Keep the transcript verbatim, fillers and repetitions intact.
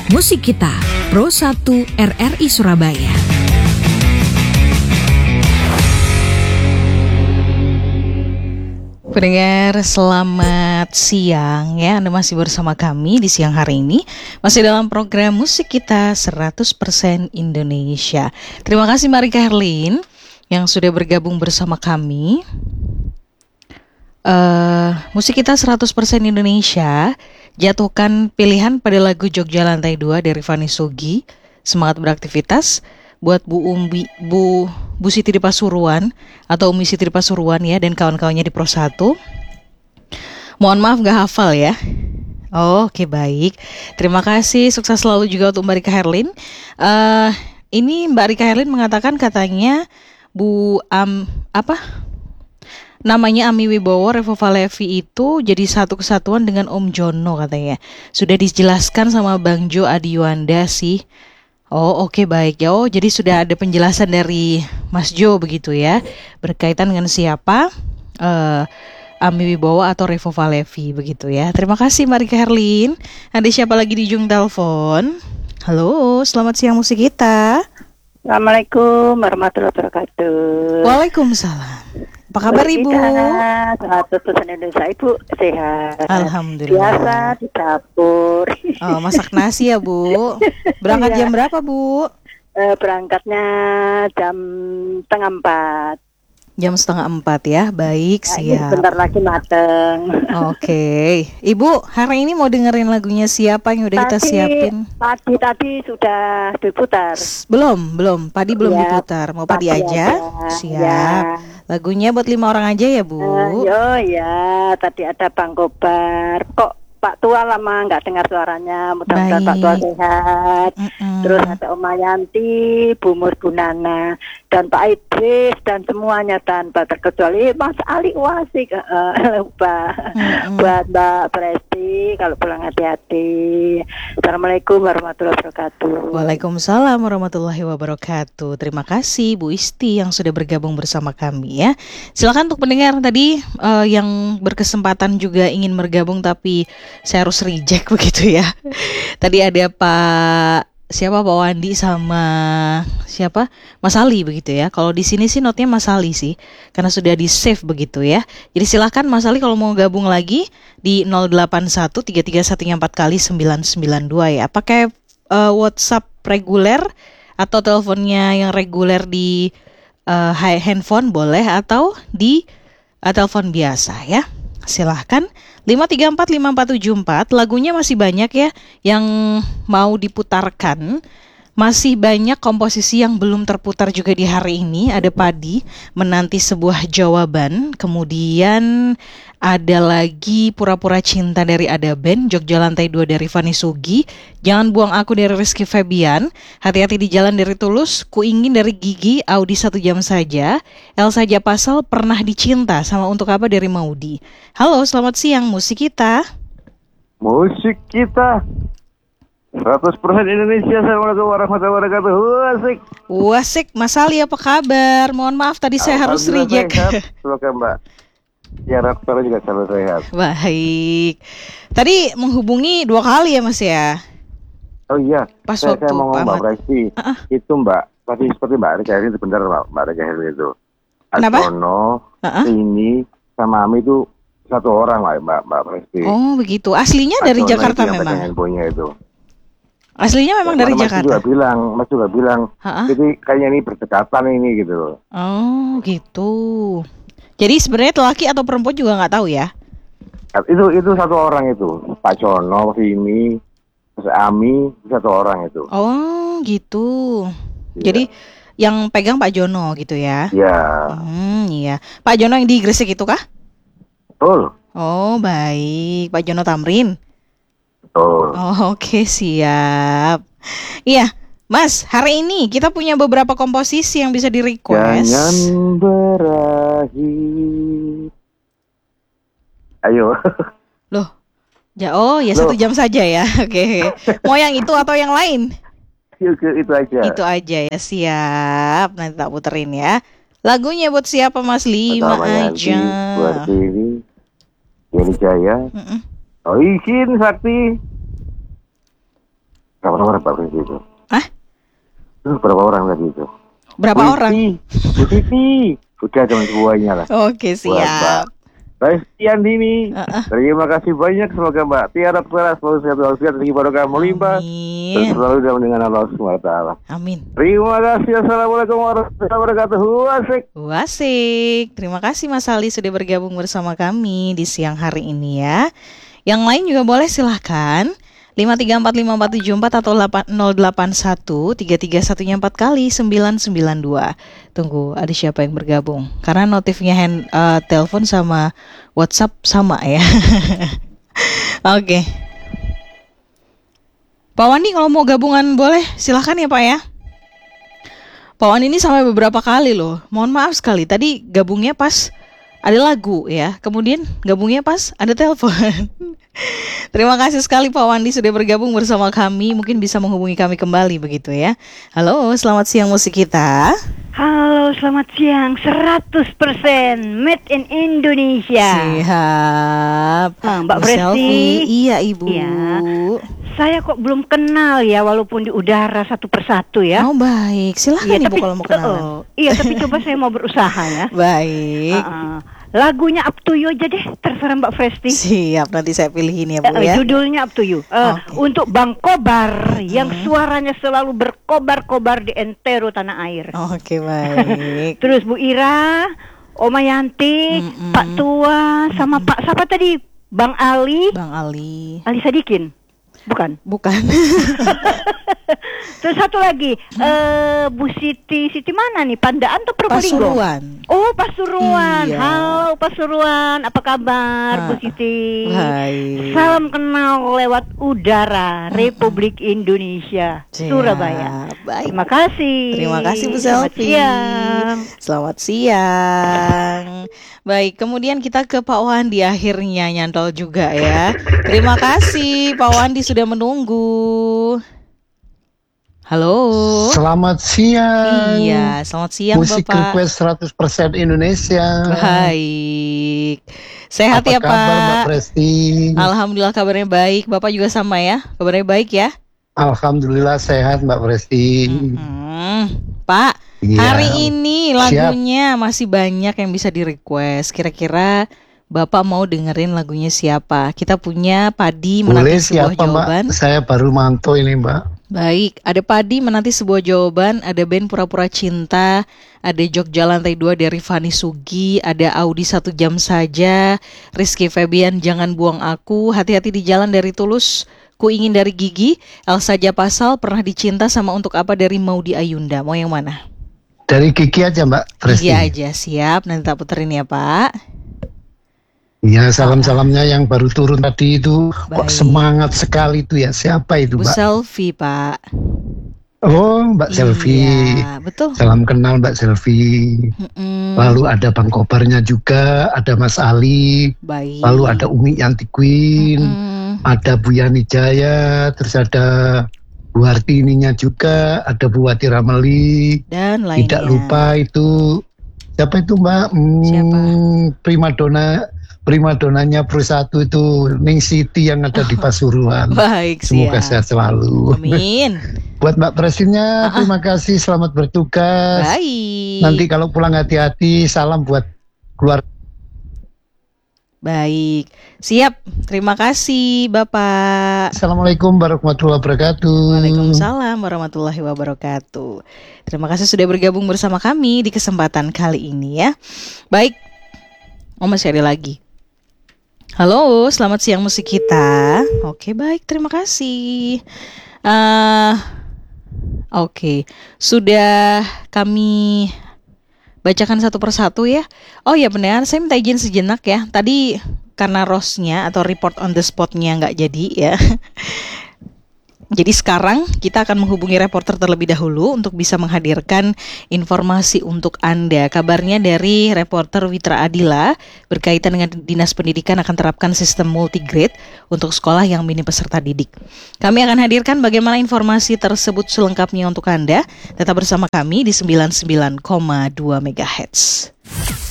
Musik Kita, Pro satu R R I Surabaya. Pendengar, selamat siang ya. Anda masih bersama kami di siang hari ini, masih dalam program Musik Kita seratus persen Indonesia. Terima kasih Marika Herlin yang sudah bergabung bersama kami. uh, Musik Kita seratus persen Indonesia jatuhkan pilihan pada lagu Jogja Lantai dua dari Fani Sugi, Semangat Beraktivitas, buat Bu Umbi, Bu Bu Siti di Pasuruan atau Umi Siti di Pasuruan ya, dan kawan-kawannya di Pro satu. Mohon maaf gak hafal ya. Oh, oke, okay, baik. Terima kasih, sukses selalu juga untuk Mbak Rika Herlin. Uh, ini Mbak Rika Herlin mengatakan katanya Bu Am apa? Namanya Ami Wibowo Revo Valevi itu jadi satu kesatuan dengan Om Jono katanya. Sudah dijelaskan sama Bang Jo Adiwanda sih. Oh, oke, okay, baik ya. Oh, jadi sudah ada penjelasan dari Mas Jo begitu ya, berkaitan dengan siapa uh, Ami Wibowo atau Revo Valevi begitu ya. Terima kasih Marika Herlin. Ada siapa lagi di ujung telepon? Halo, selamat siang Musik Kita. Assalamualaikum warahmatullahi wabarakatuh. Waalaikumsalam. Apa kabar Ibu? seratus persen Indonesia, Ibu sehat. Alhamdulillah. Biasa di dapur. Oh, masak nasi ya Bu. Berangkat iya. Jam berapa Bu? Uh, berangkatnya jam setengah empat. Jam setengah empat ya, baik, nah, siap. Bentar lagi mateng. Oke, okay. Ibu hari ini mau dengerin lagunya siapa yang udah tadi, kita siapin? Tadi tadi sudah diputar. Belum, belum. Padi belum ya, diputar. Mau padi, padi aja? aja? Siap. Ya. Lagunya buat lima orang aja ya Bu? Uh, yo ya, tadi ada Bang Kobar. Kok Pak Tua lama nggak dengar suaranya, mudah-mudahan Pak Tua sehat. Mm-mm. Terus ada Om Mayanti, Bu Mur Bunana, dan Pak Idris, dan semuanya tanpa terkecuali Mas Ali Wasik. Uh, lupa buat Mbak Presti, kalau pulang hati-hati. Assalamualaikum warahmatullahi wabarakatuh. Waalaikumsalam warahmatullahi wabarakatuh. Terima kasih Bu Isti yang sudah bergabung bersama kami ya. Silakan untuk pendengar tadi uh, yang berkesempatan juga ingin bergabung tapi saya harus reject begitu ya. Tadi ada Pak siapa Pak Wandi sama siapa Mas Ali begitu ya. Kalau di sini sih notnya Mas Ali sih, karena sudah di save begitu ya. Jadi silakan Mas Ali kalau mau gabung lagi di nol delapan satu tiga tiga satu empat kali sembilan sembilan dua ya. Pakai uh, WhatsApp reguler atau teleponnya yang reguler di uh, handphone boleh, atau di uh, telepon biasa ya. Silahkan lima tiga empat lima empat tujuh empat. Lagunya masih banyak ya yang mau diputarkan. Masih banyak komposisi yang belum terputar juga di hari ini. Ada Padi, Menanti Sebuah Jawaban. Kemudian ada lagi Pura-Pura Cinta dari Ada Band, Jogja Lantai dua dari Fani Sugi, Jangan Buang Aku dari Rizky Febian, Hati-Hati di Jalan dari Tulus, Ku Ingin dari Gigi, Audi Satu Jam Saja, Elsa Japasal, Pernah Dicinta, sama Untuk Apa dari Maudi. Halo, selamat siang Musik Kita. Musik Kita seratus persen Indonesia. Assalamualaikum warahmatullahi wabarakatuh. Wasik. Wasik, Mas Ali apa kabar? Mohon maaf tadi saya harus reject. Semoga Mbak ya Raptor juga selalu sehat. Baik. Tadi menghubungi dua kali ya Mas ya? Oh iya. Pas saya, waktu saya mau ngomong Mbak Presti. Uh-uh. Itu Mbak, tadi seperti Mbak Rika Herlin itu benar Mbak, Mbak Rika Herlin itu. Kenapa? Altono, uh-uh. ini sama Ami itu satu orang lah Mbak Mbak Presti. Oh begitu. Aslinya dari Altono Jakarta itu memang. Handphonenya itu. Aslinya memang ya, dari Mas Jakarta. Juga bilang, Mas juga bilang. Ha-ha? Jadi kayaknya ini berdekatan ini gitu. Oh gitu. Jadi sebenarnya laki atau perempuan juga nggak tahu ya? Itu itu satu orang itu, Pak Jono, Vini, terus Ami, satu orang itu. Oh gitu. Ya. Jadi yang pegang Pak Jono gitu ya? Iya. Hmm, iya. Pak Jono yang di Gresik itu kah? Betul. Oh baik, Pak Jono Tamrin. Betul. Oh, oke, okay, siap. Iya, Mas, hari ini kita punya beberapa komposisi yang bisa di-request. Jangan berakhir. Ayo. Loh, ya oh ya Loh. Satu jam saja ya. Oke. Okay. Mau yang itu atau yang lain? Itu, itu aja. Itu aja ya, siap. Nanti tak puterin ya. Lagunya buat siapa Mas? Lima aja. Buat ini. Yeni Jaya. Mm-mm. Oh izin Sakti. Berapa orang Pak Fresdi itu? Hah? Itu berapa orang tadi itu? Berapa Bu orang? Siti, Bu Siti. Udah cuma semuanya lah. Oke, Buat Mbak siap. Resti Andini. Uh-uh. Terima kasih banyak. Semoga Mbak Tiara Pera selalu sehat walafiat, rezeki barokah melimpah. Dan Amin. selalu dalam dengan Allah subhanahu wa taala. Amin. Terima kasih. Assalamualaikum warahmatullahi wabarakatuh. Asik. Wasik. Terima kasih Mas Ali sudah bergabung bersama kami di siang hari ini ya. Yang lain juga boleh silahkan lima tiga empat lima empat tujuh empat atau nol delapan satu tiga tiga satunya empat kali sembilan sembilan dua. Tunggu ada siapa yang bergabung. Karena notifnya hand, uh, telepon sama WhatsApp sama ya. Oke. Pak Wandi kalau mau gabungan boleh silahkan ya Pak ya. Pak Wandi ini sampai beberapa kali loh. Mohon maaf sekali tadi gabungnya pas ada lagu ya. Kemudian gabungnya pas ada telepon. Terima kasih sekali Pak Wandi sudah bergabung bersama kami. Mungkin bisa menghubungi kami kembali begitu ya. Halo, selamat siang musik kita. Halo, selamat siang. seratus persen made in Indonesia. Siap. Ah, Mbak Bu Presti. Selfie. Iya Ibu. Iya. Saya kok belum kenal ya, walaupun di udara satu persatu ya. Oh baik, silahkan Iya, Ibu kalau mau kenalan. oh, iya, tapi coba saya mau berusaha ya. Baik. Uh-uh. Lagunya Up to You aja deh, terserah Mbak Presti. Siap, nanti saya pilihin ya Bu Uh, ya. Judulnya Up to You. Uh, Oke. Untuk Bang Kobar yang suaranya selalu berkobar-kobar di entero tanah air. Oke baik. Terus Bu Ira, Oma Yanti, Mm-mm. Pak Tua, sama Pak siapa tadi? Bang Ali, Bang Ali. Ali Sadikin. Bukan. Bukan. Terus satu lagi, eh Bu Siti, Siti mana nih? Pandaan atau Probolinggo? Pasuruan. Oh, Pasuruan. Iya. Halo Pasuruan, apa kabar Ah, Bu Siti? Baik. Salam kenal lewat udara Republik Indonesia, Siap. Surabaya. Baik. Terima kasih. Terima kasih Bu Selamat Selfie. siang. Selamat siang. Baik, kemudian kita ke Pak Wandi akhirnya nyantol juga ya. Terima kasih Pak Wandi sudah menunggu. Halo. Selamat siang. Iya, selamat siang Musik Bapak. request seratus persen Indonesia. Baik. Sehat Apa ya kabar Mbak Pak? Presti? Alhamdulillah kabarnya baik. Bapak juga sama ya? Kabarnya baik ya? Alhamdulillah sehat Mbak Presti. Hmm, Pak, Iya. hari ini lagunya masih banyak yang bisa di-request. Kira-kira Bapak mau dengerin lagunya siapa? Kita punya Padi menanti Boleh sebuah siapa jawaban. Mbak? Saya baru mantau ini Mbak. Baik, ada Padi menanti sebuah jawaban, ada band Pura-Pura Cinta, ada Jogja Lantai dua dari Fani Sugi, ada Audi Satu Jam Saja, Rizky Febian Jangan Buang Aku, Hati-Hati di Jalan dari Tulus, Ku Ingin dari Gigi, Elsa Japasal, Pernah Dicinta, sama Untuk Apa dari Maudi Ayunda. Mau yang mana? Dari Kiki aja Mbak Presti. Gigi aja, siap. Nanti tak puterin ya Pak. Iya, salam-salamnya yang baru turun tadi itu. Kok Baik. semangat sekali itu ya. Siapa itu Bu Mbak? Selfie Pak. Oh Mbak Selfie. Iya, betul. Salam kenal Mbak Selfie. Mm-mm. Lalu ada Bang Kobarnya juga, ada Mas Ali, Baik. lalu ada Umi Yanti Queen, Mm-mm. ada Bu Yani Jaya, terus ada Bu Hartininya juga, ada Bu Wati Rameli, Dan lainnya. tidak lupa itu siapa itu Mbak? Hmm, Siapa? Primadona, primadonanya Pro Satu itu Ning Siti yang ada di Pasuruan. Baik, Semoga siap. sehat selalu. Amin. Buat Mbak Presidennya, terima kasih, selamat bertugas. Baik. Nanti kalau pulang hati-hati, salam buat keluarga. Baik. Siap. Terima kasih Bapak. Assalamualaikum warahmatullahi wabarakatuh. Waalaikumsalam warahmatullahi wabarakatuh. Terima kasih sudah bergabung bersama kami di kesempatan kali ini ya. Baik. Oh masih ada lagi. Halo, selamat siang musik kita. Oke, baik, terima kasih. Eh, oke, sudah kami bacakan satu persatu ya. Oh ya benar, saya minta izin sejenak ya. Tadi karena rosnya atau report on the spotnya nggak jadi ya. Jadi sekarang kita akan menghubungi reporter terlebih dahulu untuk bisa menghadirkan informasi untuk Anda. Kabarnya dari reporter Witra Adila berkaitan dengan Dinas Pendidikan akan terapkan sistem multigrade untuk sekolah yang minim peserta didik. Kami akan hadirkan bagaimana informasi tersebut selengkapnya untuk Anda. Tetap bersama kami di sembilan puluh sembilan koma dua megahertz.